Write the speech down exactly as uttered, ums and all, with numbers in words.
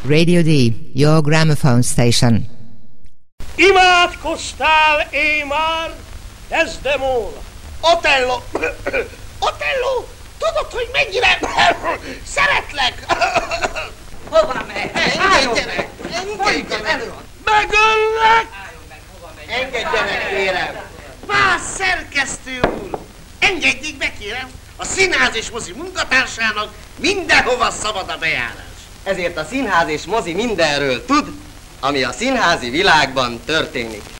Radio D, your gramophone station. Imádkoztál én már, Desdemona? Otello! Otello! Tudod, hogy mennyire szeretlek? Hova megy? Engedjenek! Engedjenek! Megöllek! Engedjenek, kérem! Más szerkesztő úr! Engedjék be, kérem! A színház és mozi munkatársának mindenhova szabad a bejárás. Ezért a színház és mozi mindenről tud, ami a színházi világban történik.